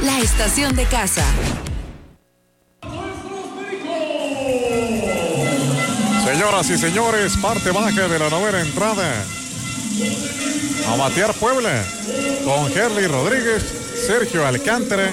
la estación de casa. Señoras y señores, parte baja de la novena entrada. A batear Puebla con Herly Rodríguez, Sergio Alcántara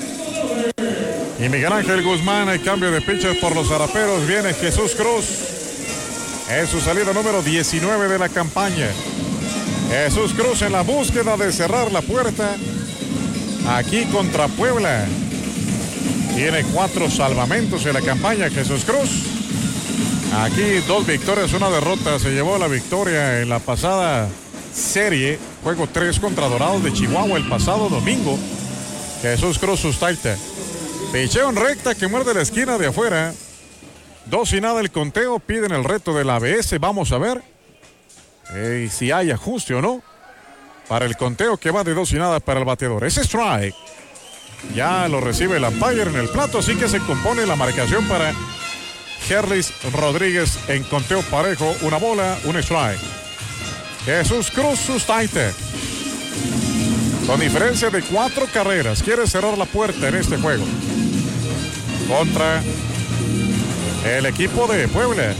y Miguel Ángel Guzmán. Hay cambio de pitcher por los Zaraperos. Viene Jesús Cruz. Es su salida número 19 de la campaña. Jesús Cruz en la búsqueda de cerrar la puerta aquí contra Puebla. Tiene 4 salvamentos en la campaña Jesús Cruz. Aquí 2 victorias, 1 derrota. Se llevó la victoria en la pasada serie, juego 3 contra Dorados de Chihuahua el pasado domingo. Jesús Cruz sustaita. Picheo en recta que muerde la esquina de afuera. 2-0 el conteo. Piden el reto del ABS. Vamos a ver si hay ajuste o no para el conteo que va de 2-0 para el bateador. Ese strike ya lo recibe el umpire en el plato, así que se compone la marcación para Herly Rodríguez en conteo parejo. 1 bola, 1 strike. Jesús Cruz sustaita. Con diferencia de 4 carreras, quiere cerrar la puerta en este juego contra el equipo de Puebla.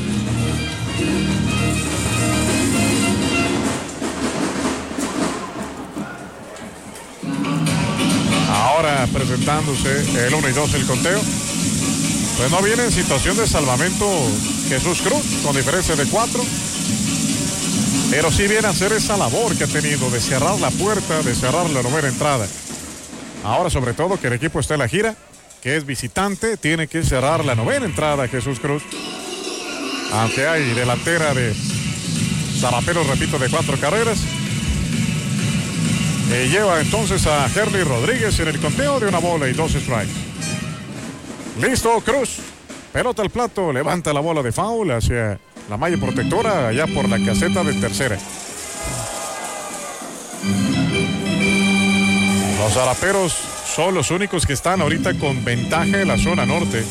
Ahora presentándose el 1 y 2 el conteo. Pues no viene en situación de salvamento Jesús Cruz, con diferencia de 4. Pero sí viene a hacer esa labor que ha tenido de cerrar la puerta, de cerrar la novena entrada. Ahora, sobre todo, que el equipo está en la gira, que es visitante, tiene que cerrar la novena entrada Jesús Cruz. Aunque hay delantera de Zaraperos, repito, de 4 carreras. Y lleva entonces a Herly Rodríguez en el conteo de 1 bola y 2 strikes. Listo, Cruz. Pelota al plato, levanta la bola de foul hacia la malla protectora, allá por la caseta de tercera. Los Zaraperos son los únicos que están ahorita con ventaja en la zona norte.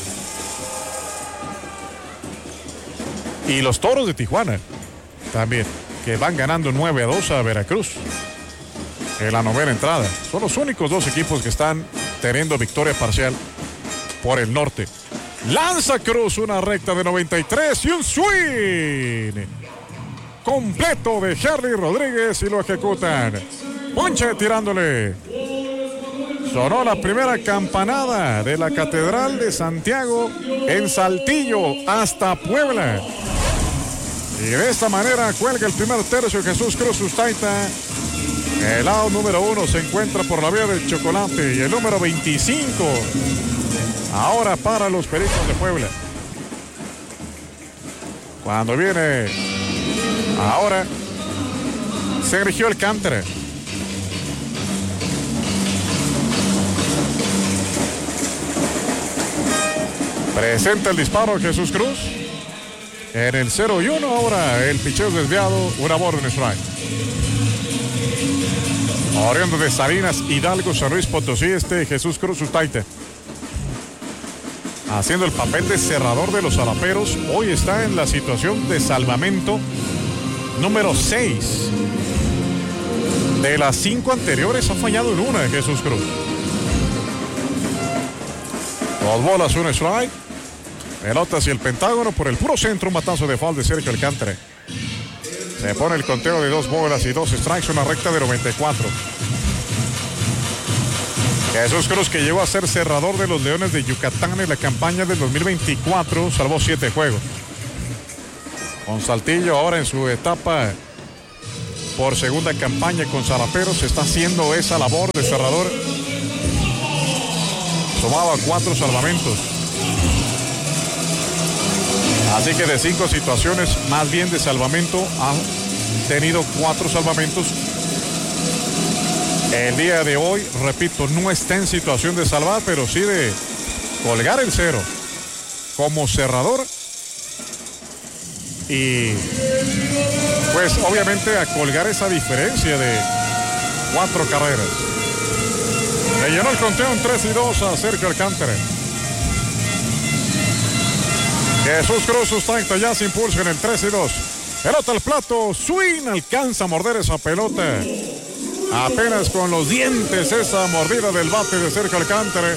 Y los Toros de Tijuana también, que van ganando 9-2 a Veracruz en la novena entrada. Son los únicos 2 equipos que están teniendo victoria parcial por el norte. Lanza Cruz una recta de 93 y un swing completo de Herly Rodríguez y lo ejecutan. Ponche tirándole. Sonó la primera campanada de la Catedral de Santiago en Saltillo hasta Puebla. Y de esta manera cuelga el primer tercio Jesús Cruz sustaita. El out número 1 se encuentra por la vía del chocolate y el número 25 ahora para los Pericos de Puebla. Cuando viene ahora Sergio Alcántara. Presenta el disparo Jesús Cruz. En el 0-1 ahora el picheo desviado, 1 bola, 1 strike. Oriundo de Salinas, Hidalgo, San Luis Potosí, Jesús Cruz sustaita. Haciendo el papel de cerrador de los Zaraperos. Hoy está en la situación de salvamento número 6. De las 5 anteriores ha fallado en una Jesús Cruz. 2 bolas, 1 strike. Pelota hacia el Pentágono por el puro centro. Un batazo de foul de Sergio Alcántara. Se pone el conteo de 2 bolas y 2 strikes. Una recta de 94. Jesús Cruz, que llegó a ser cerrador de los Leones de Yucatán en la campaña del 2024, salvó 7 juegos. Con Saltillo ahora en su etapa por segunda campaña con Zaraperos, está haciendo esa labor de cerrador. Sumaba 4 salvamentos. Así que de 5 situaciones, más bien de salvamento, ha tenido 4 salvamentos. El día de hoy, repito, no está en situación de salvar, pero sí de colgar el 0 como cerrador. Y pues obviamente a colgar esa diferencia de 4 carreras. Le llenó el conteo en 3-2 a Sergio Alcántara. Jesús Cruz sustaita, ya se impulsa en el 3-2. Pelota al plato, swing, alcanza a morder esa pelota Apenas con los dientes esa mordida del bate de Sergio Alcántara.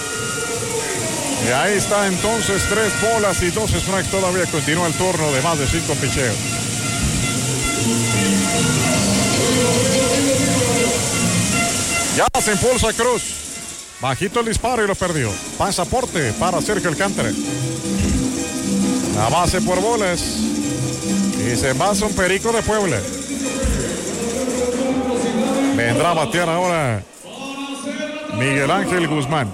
Y ahí está entonces 3 bolas y 2 strikes. Todavía continúa el turno de más de 5 picheos. Ya se impulsa Cruz. Bajito el disparo y lo perdió. Pasaporte para Sergio Alcántara. La base por bolas. Y se pasa un Perico de Puebla. Vendrá a batear ahora Miguel Ángel Guzmán.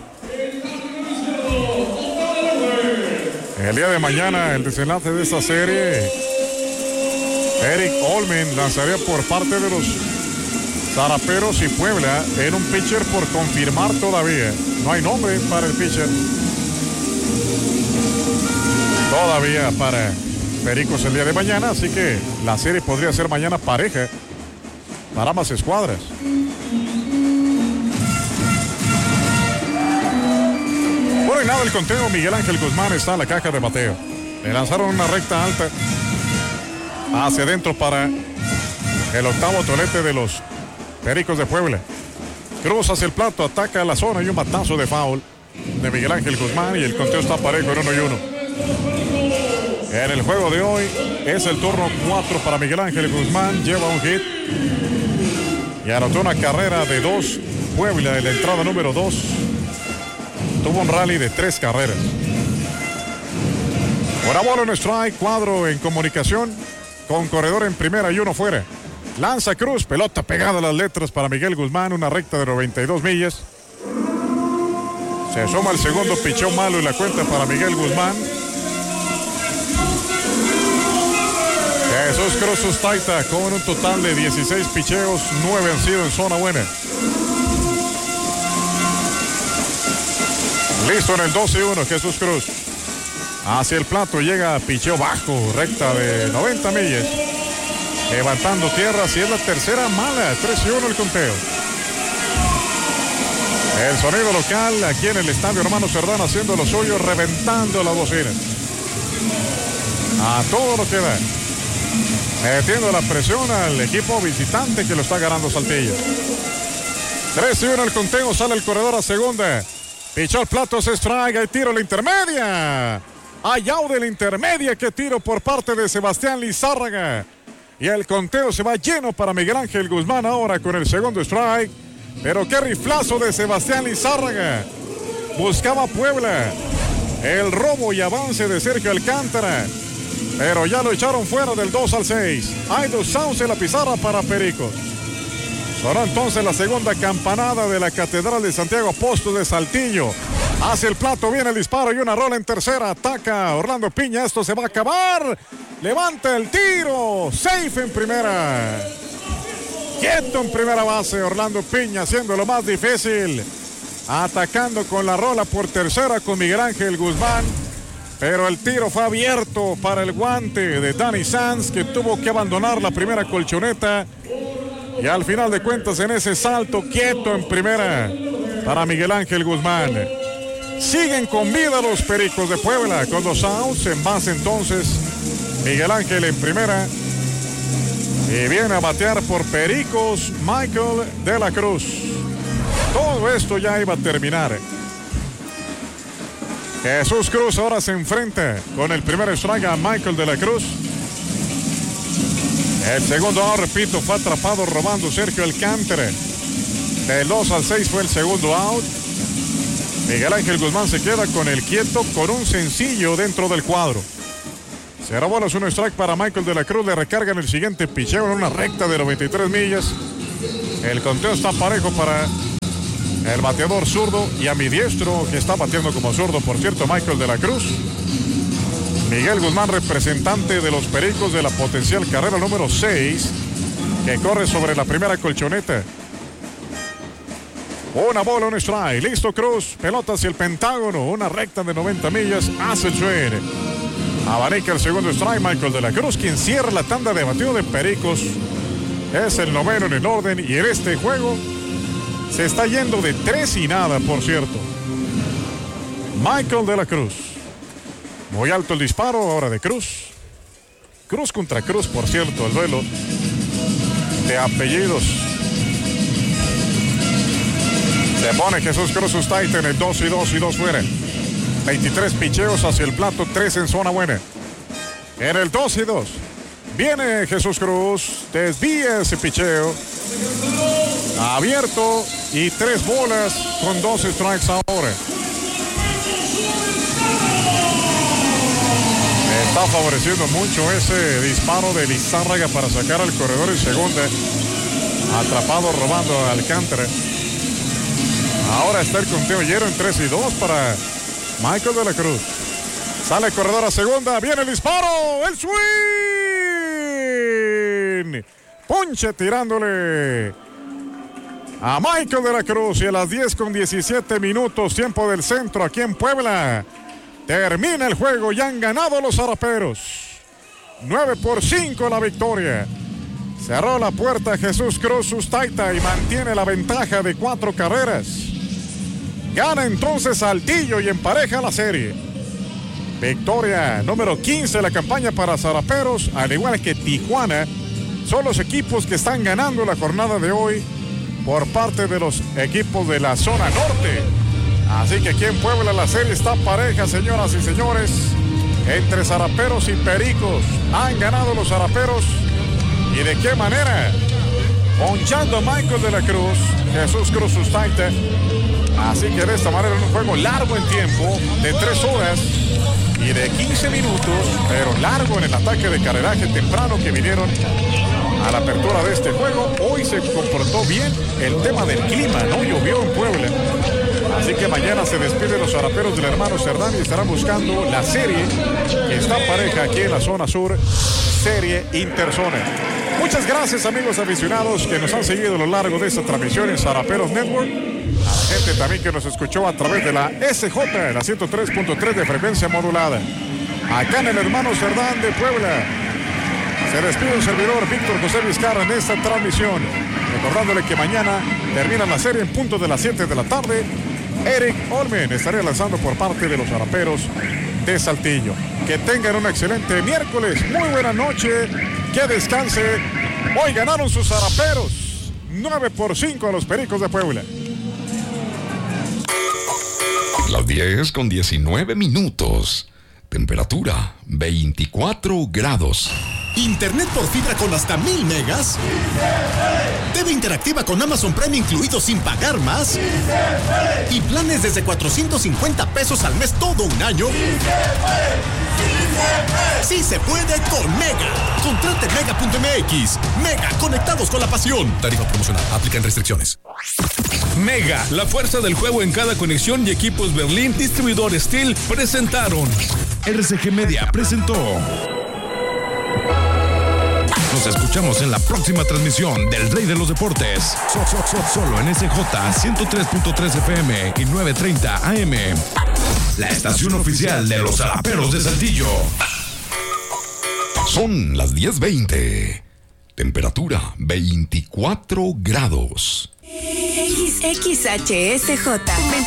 El día de mañana, el desenlace de esta serie, Eric Olmen lanzaría por parte de los Zaraperos y Puebla en un pitcher por confirmar todavía. No hay nombre para el pitcher todavía para Pericos el día de mañana, así que la serie podría ser mañana pareja para ambas escuadras. Bueno, y nada, el conteo. Miguel Ángel Guzmán está en la caja de bateo. Le lanzaron una recta alta hacia adentro para el octavo tolete de los Pericos de Puebla. Cruz hacia el plato, ataca a la zona y un batazo de foul de Miguel Ángel Guzmán, y el conteo está parejo en 1-1. En el juego de hoy es el turno 4 para Miguel Ángel Guzmán. Lleva un hit y anotó una carrera de 2. Puebla en la entrada número 2 tuvo un rally de 3 carreras. Una bola, un strike. Cuadro en comunicación con corredor en primera y 1 fuera. Lanza Cruz, pelota pegada a las letras para Miguel Guzmán, una recta de 92 millas. Se suma el segundo picheo malo y la cuenta para Miguel Guzmán. Jesús Cruz Sustaita con un total de 16 picheos, 9 han sido en zona buena. Listo en el 2-1 Jesús Cruz. Hacia el plato llega picheo bajo, recta de 90 millas. Levantando tierras y es la tercera mala, 3-1 el conteo. El sonido local aquí en el estadio Hermano Cerdán haciendo lo suyo, reventando las bocinas. A todo lo que da. Metiendo la presión al equipo visitante que lo está ganando Saltillo. 3-1 el conteo, sale el corredor a segunda. Pichó al plato, se strike, hay tiro a la intermedia. Hay out de la intermedia, que tiro por parte de Sebastián Lizárraga. Y el conteo se va lleno para Miguel Ángel Guzmán ahora con el segundo strike. Pero qué riflazo de Sebastián Lizárraga. Buscaba Puebla el robo y avance de Sergio Alcántara, pero ya lo echaron fuera del 2-6. Hay 2 outs en la pizarra para Pericos. Sonó entonces la segunda campanada de la Catedral de Santiago Apóstol de Saltillo. Hacia el plato viene el disparo y una rola en tercera. Ataca Orlando Piña. Esto se va a acabar. Levanta el tiro. Safe en primera. Quieto en primera base. Orlando Piña haciendo lo más difícil. Atacando con la rola por tercera con Miguel Ángel Guzmán. Pero el tiro fue abierto para el guante de Danny Sanz, que tuvo que abandonar la primera colchoneta. Y al final de cuentas, en ese salto quieto en primera para Miguel Ángel Guzmán. Siguen con vida los Pericos de Puebla con 2 outs. En base entonces Miguel Ángel en primera. Y viene a batear por Pericos Michael de la Cruz. Todo esto ya iba a terminar. Jesús Cruz ahora se enfrenta con el primer strike a Michael de la Cruz. El segundo out, repito, fue atrapado robando Sergio Alcántara. Del 2-6 fue el segundo out. Miguel Ángel Guzmán se queda con el quieto con un sencillo dentro del cuadro. 0 bolas, 1 strike para Michael de la Cruz. Le recargan el siguiente picheo en una recta de 93 millas. El conteo está parejo para el bateador zurdo y ambidiestro, que está bateando como zurdo, por cierto, Michael de la Cruz. Miguel Guzmán, representante de los Pericos de la potencial carrera número 6, que corre sobre la primera colchoneta. Una bola, un strike. Listo Cruz. Pelota hacia el Pentágono. Una recta de 90 millas. Hace el swing. Abanica el segundo strike. Michael de la Cruz, quien cierra la tanda de bateo de Pericos. Es el noveno en el orden. Y en este juego se está yendo de 3-0, por cierto. Michael de la Cruz. Muy alto el disparo ahora de Cruz. Cruz contra Cruz, por cierto, el duelo de apellidos. Se pone Jesús Cruz Ustaite en el 2 y 2 y 2 fuera. 23 picheos hacia el plato, 3 en zona buena. En el 2 y 2. Viene Jesús Cruz, desvía ese picheo. Abierto y 3 bolas con 2 strikes ahora. Está favoreciendo mucho ese disparo de Lizárraga para sacar al corredor en segunda. Atrapado robando a Alcántara. Ahora está el conteo lleno en 3 y 2 para Michael de la Cruz. Sale el corredor a segunda. Viene el disparo. El swing. Ponche tirándole a Michael de la Cruz. Y a las 10:17 tiempo del centro aquí en Puebla. Termina el juego y han ganado los Zaraperos. 9-5 la victoria. Cerró la puerta Jesús Cruz Ustaita y mantiene la ventaja de 4 carreras. Gana entonces Saltillo y empareja la serie. Victoria número 15 de la campaña para Zaraperos, al igual que Tijuana. Son los equipos que están ganando la jornada de hoy por parte de los equipos de la zona norte. Así que aquí en Puebla la serie está pareja, señoras y señores, entre Zaraperos y Pericos. Han ganado los Zaraperos. ¿Y de qué manera? Ponchando a Michael de la Cruz, Jesús Cruz Ustaite. Así que de esta manera, un juego largo en tiempo, de 3 horas y de 15 minutos, pero largo en el ataque de carreraje temprano que vinieron a la apertura de este juego. Hoy se comportó bien el tema del clima, no llovió en Puebla. Así que mañana se despiden los Zaraperos del hermano Cerdán y estarán buscando la serie que está pareja aquí en la zona sur, serie interzona. Muchas gracias, amigos aficionados que nos han seguido a lo largo de esta transmisión en Zaraperos Network. A la gente también que nos escuchó a través de la SJ, la 103.3 de frecuencia modulada. Acá en el hermano Cerdán de Puebla. Se despide un servidor, Víctor José Vizcarra, en esta transmisión. Recordándole que mañana termina la serie en punto de las 7 de la tarde. Eric Olmen estaría lanzando por parte de los Zaraperos de Saltillo. Que tengan un excelente miércoles. Muy buena noche. Que descanse. Hoy ganaron sus Zaraperos. 9-5 a los Pericos de Puebla. Las 10:19. Temperatura 24 grados. Internet por fibra con hasta 1000 megas. TV interactiva con Amazon Prime incluido sin pagar más. Y planes desde 450 pesos al mes todo un año. Sí se puede con Mega. Contrate Mega.mx. Mega, conectados con la pasión. Tarifa promocional. Aplican restricciones. Mega, la fuerza del juego en cada conexión y equipos Berlín, distribuidor Steel, presentaron. RCG Media presentó. Nos escuchamos en la próxima transmisión del Rey de los Deportes. Solo en SJ 103.3 FM y 930 AM. La estación oficial de los Zaraperos de Saltillo. Son las 10:20. Temperatura 24 grados. XHSJ